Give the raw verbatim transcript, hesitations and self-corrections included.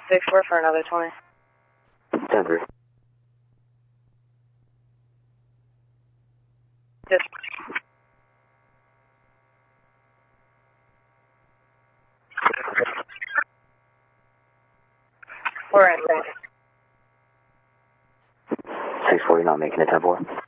six four for another twenty. ten three. Yes. Four in, thanks. six four, you're not making it ten four.